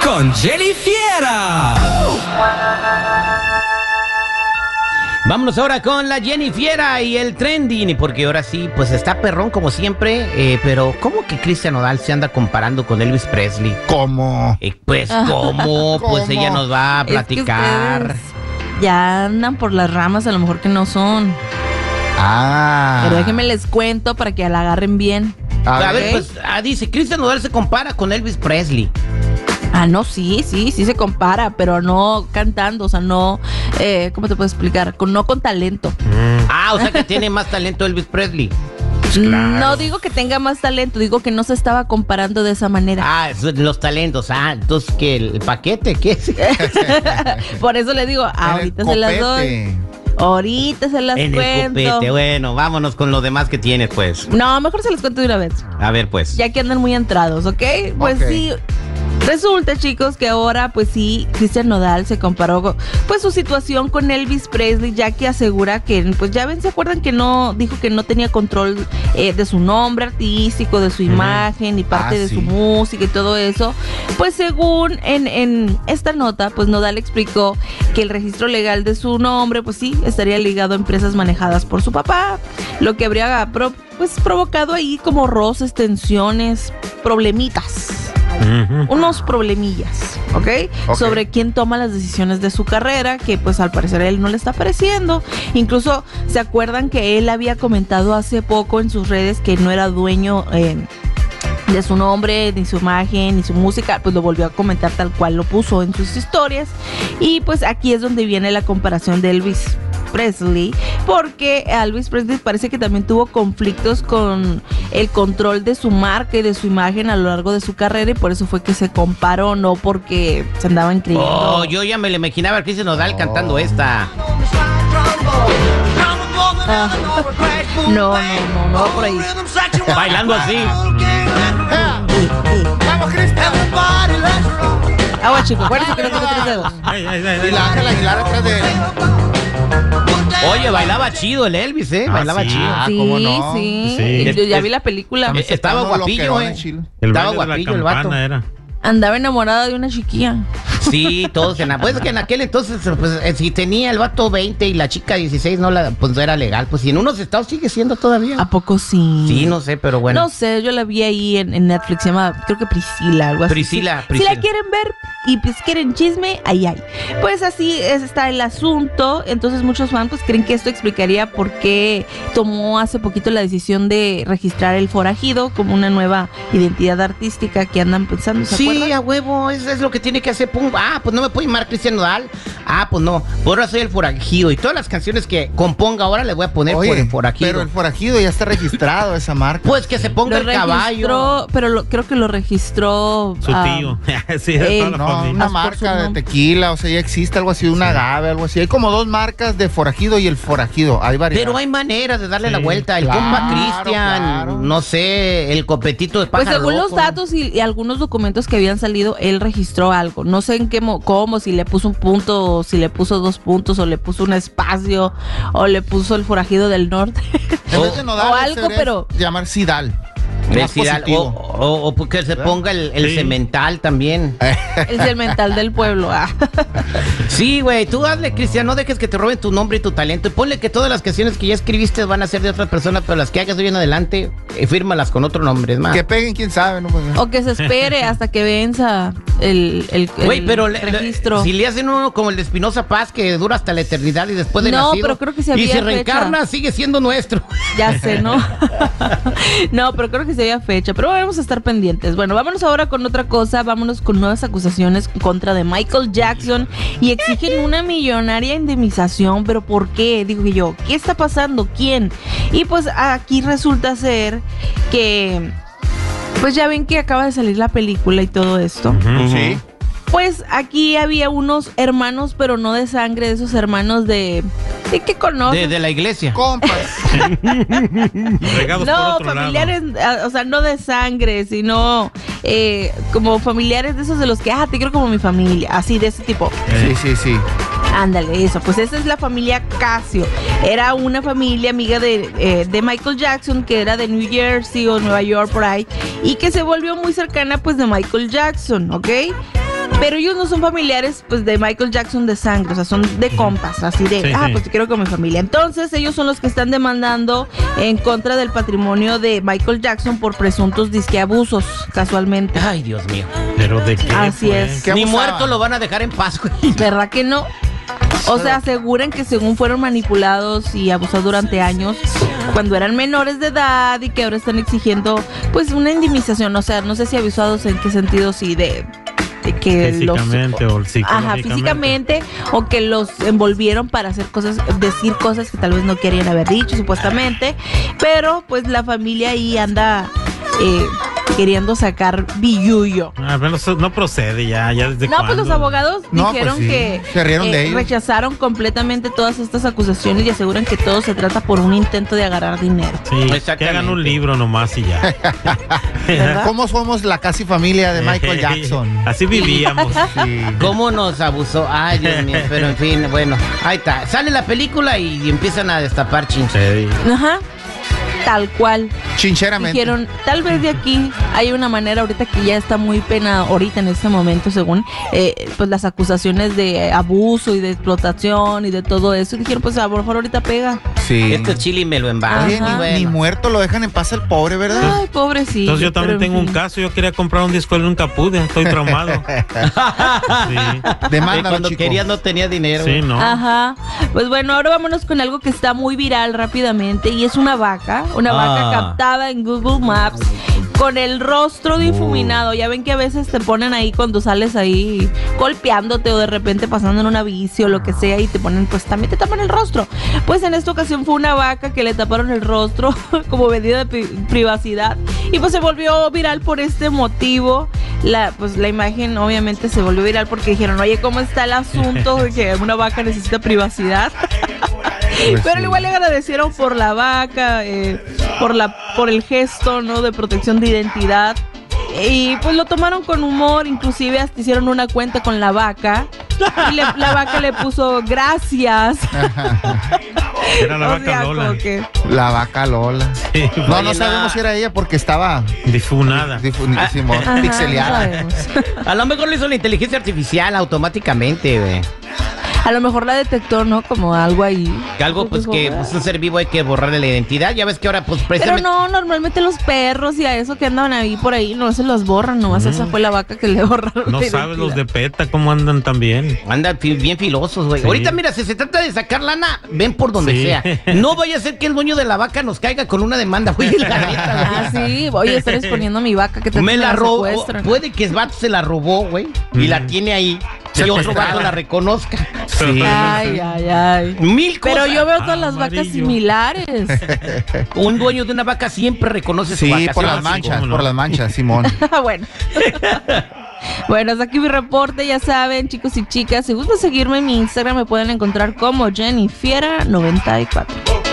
con Jenny Fiera. Vámonos ahora con la Jenny Fiera y el trending, porque ahora sí, pues está perrón como siempre, pero ¿cómo que Cristian Nodal se anda comparando con Elvis Presley? ¿Cómo? Pues ¿cómo? Pues ella nos va a platicar. Es que ya andan por las ramas, a lo mejor que no son. Pero déjenme les cuento para que la agarren bien. A ver, pues dice, Cristian Nodal se compara con Elvis Presley. No, sí se compara, pero no cantando, o sea, no, ¿cómo te puedo explicar? No con talento. O sea que tiene más talento Elvis Presley. Claro. No digo que tenga más talento, digo que no se estaba comparando de esa manera. Los talentos, entonces, ¿qué? ¿El paquete? ¿Qué es? Por eso le digo, ahorita se las doy. Ahorita se las cuento. El copete, bueno, vámonos con lo demás que tienes, pues. No, mejor se las cuento de una vez. A ver, pues. Ya que andan muy entrados, ¿ok? Pues sí. Resulta, chicos, que ahora, pues sí, Cristian Nodal se comparó, pues, su situación con Elvis Presley, ya que asegura que, pues, ya ven, ¿se acuerdan que dijo que no tenía control de su nombre artístico, de su imagen y parte de su música y todo eso? Pues, según en esta nota, pues, Nodal explicó que el registro legal de su nombre, pues sí, estaría ligado a empresas manejadas por su papá, lo que habría, provocado ahí como roces, tensiones, problemitas. Unos problemillas, ¿ok? Sobre quién toma las decisiones de su carrera, que pues al parecer a él no le está pareciendo. Incluso se acuerdan que él había comentado hace poco en sus redes que no era dueño de su nombre, ni su imagen, ni su música. Pues lo volvió a comentar tal cual lo puso en sus historias. Y pues aquí es donde viene la comparación de Elvis Presley, porque Elvis Presley parece que también tuvo conflictos con el control de su marca y de su imagen a lo largo de su carrera, y por eso fue que se comparó, no porque se andaban creyendo. Yo ya me le imaginaba a Cristian Nodal cantando esta. No, por ahí. Bailando así. ¡Vamos, Cristian! Agua, chico, acuérdense que no tiene 3 dedos. Y la Ángela Aguilar atrás de él. Oye, bailaba chido el Elvis, bailaba chido. Sí, ¿cómo no? Sí. Yo ya vi la película. Estaba guapillo, Estaba guapillo el vato. Andaba enamorada de una chiquilla. Sí, todos pues que en aquel entonces, pues, si tenía el vato 20 y la chica 16, pues no era legal. Pues si en unos estados sigue siendo todavía. ¿A poco sí? Sí, no sé, pero bueno. No sé, yo la vi ahí en Netflix, se llama, creo que Priscila, algo así. Priscila. Si la quieren ver y pues quieren chisme, ahí hay. Pues así está el asunto. Entonces muchos fans pues creen que esto explicaría por qué tomó hace poquito la decisión de registrar el forajido como una nueva identidad artística que andan pensando, ¿se acuerdan? Sí, a huevo, eso es lo que tiene que hacer. Pum. Pues no me puedo llamar Cristian Nodal. Pues no, ahora soy el forajido. Y todas las canciones que componga ahora le voy a poner por el forajido. Pero el forajido ya está registrado, esa marca. Pues que se ponga el caballo. Pero creo que lo registró su tío. Sí, una marca de tequila, o sea, ya existe algo así, un agave, algo así. Hay como 2 marcas de forajido y el forajido. Hay varias. Pero hay maneras de darle la vuelta. El compa Cristian, no sé, el copetito de pájaro. Pues según los datos y algunos documentos que habían salido, él registró algo. No sé en cómo, si le puso un punto, o si le puso 2 puntos, o le puso un espacio, o le puso el forajido del norte. En vez de Nodal, o algo, pero llamar Sidal. O porque se ponga el cemental también. El cemental del pueblo. Sí, güey, tú hazle, Cristian, no dejes que te roben tu nombre y tu talento. Y ponle que todas las canciones que ya escribiste van a ser de otra persona, pero las que hagas de hoy en adelante, fírmalas con otro nombre, es más. Que peguen, quién sabe, ¿no? O que se espere hasta que venza el registro. Si le hacen uno como el de Espinosa Paz, que dura hasta la eternidad y después de nacido. No, pero creo que se había y si fecha. Reencarna, sigue siendo nuestro. Ya sé, ¿no? No, pero creo que se había fecha, pero vamos a estar pendientes. Bueno, vámonos ahora con otra cosa. Vámonos con nuevas acusaciones en contra de Michael Jackson y exigen una millonaria indemnización. ¿Pero por qué? Digo yo, ¿qué está pasando? ¿Quién? Y pues aquí resulta ser que, pues ya ven que acaba de salir la película y todo esto. Sí. Pues aquí había unos hermanos, pero no de sangre, de esos hermanos ¿de qué conoces? De la iglesia. Compas. No, familiares, o sea, no de sangre, sino como familiares de esos de los que, te quiero como mi familia, así de ese tipo. Sí. Ándale, eso, pues esa es la familia Casio. Era una familia amiga de Michael Jackson, que era de New Jersey o Nueva York, por ahí, y que se volvió muy cercana, pues, de Michael Jackson, ¿ok? Pero ellos no son familiares, pues, de Michael Jackson de sangre, o sea, son de compas, así de, pues te quiero con mi familia. Entonces, ellos son los que están demandando en contra del patrimonio de Michael Jackson por presuntos disque abusos, casualmente. Ay, Dios mío. ¿Pero de qué? Así es. Ni muerto lo van a dejar en paz, güey. ¿Verdad que no? O sea, aseguran que según fueron manipulados y abusados durante años cuando eran menores de edad y que ahora están exigiendo pues una indemnización, o sea, no sé si abusados en qué sentido, si de que físicamente o psicológicamente. Ajá, físicamente, o que los envolvieron para hacer cosas, decir cosas que tal vez no querían haber dicho supuestamente, pero pues la familia ahí anda queriendo sacar billuyo. Pero no procede ya desde No, pues los abogados dijeron pues sí, que se rieron de ellos. rechazaron completamente todas estas acusaciones y aseguran que todo se trata por un intento de agarrar dinero. Sí, que hagan un libro nomás y ya. ¿Cómo somos la casi familia de Michael Jackson? Así vivíamos. Sí. ¿Cómo nos abusó? Ay, Dios mío, pero en fin, bueno, ahí está. Sale la película y empiezan a destapar chinches. Ajá. Tal cual. Chincheramente. Dijeron, tal vez de aquí hay una manera ahorita que ya está muy pena ahorita en este momento, según pues las acusaciones de abuso y de explotación y de todo eso. Y dijeron, pues a lo mejor ahorita pega. Sí. Este chile me lo embarra. Oye, ni muerto lo dejan en paz el pobre, ¿verdad? Ay, pobrecito. Entonces yo también tengo un caso. Yo quería comprar un disco y nunca pude. Estoy traumado. Sí. Demándalo, Cuando chico. quería no tenía dinero. Sí, no. Ajá. Pues bueno, ahora vámonos con algo que está muy viral rápidamente y es una vaca captada en Google Maps con el rostro difuminado. Ya ven que a veces te ponen ahí cuando sales ahí golpeándote o de repente pasando en una bici o lo que sea y te ponen, pues también te tapan el rostro. Pues en esta ocasión fue una vaca que le taparon el rostro como medida de privacidad y pues se volvió viral por este motivo. La imagen obviamente se volvió viral porque dijeron, oye, ¿cómo está el asunto de que una vaca necesita privacidad? Pues pero sí. igual le agradecieron por la vaca, por el gesto, ¿no? De protección de identidad. Y pues lo tomaron con humor, inclusive hasta hicieron una cuenta con la vaca. Y la vaca le puso gracias. Era la vaca Lola. La vaca Lola. Sí. No sabemos si era ella porque estaba Difunada. Ajá, pixeleada. no sabemos. A lo mejor lo hizo la inteligencia artificial automáticamente, güey. A lo mejor la detectó, ¿no? Como algo ahí. Algo, pues, que pues, un ser vivo hay que borrarle la identidad. Ya ves que ahora, pues, Pero precisamente... no, normalmente los perros y a eso que andaban ahí por ahí no se los borran, nomás esa fue la vaca que le borraron. No la sabes los identidad. de PETA cómo andan también. Andan bien filosos, güey. Sí. Ahorita, mira, si se trata de sacar lana, ven por donde Sí. sea. No vaya a ser que el dueño de la vaca nos caiga con una demanda, güey. La neta, güey. Ah, sí, voy a estar exponiendo a mi vaca que te Me la robó. secuestran. Puede que el vato se la robó, güey. Y la tiene ahí. Y otro vato la reconozca. Sí. Ay. Mil cosas. Pero yo veo todas las vacas Amarillo. similares. Un dueño de una vaca siempre reconoce su Sí, vaca. por ¿sí? las manchas, ¿cómo no? por las manchas, Simón. Bueno. Bueno, hasta aquí mi reporte, ya saben, chicos y chicas, si gustan seguirme en mi Instagram me pueden encontrar como Jennifiera94.